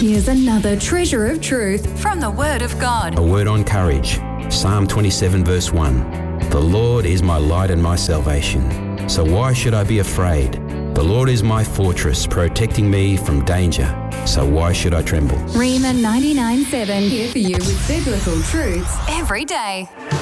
Here's another treasure of truth from the Word of God. A word on courage. Psalm 27 verse 1. The Lord is my light and my salvation, so why should I be afraid? The Lord is my fortress, protecting me from danger, so why should I tremble? Rhema 99.7 here for you with biblical truths every day.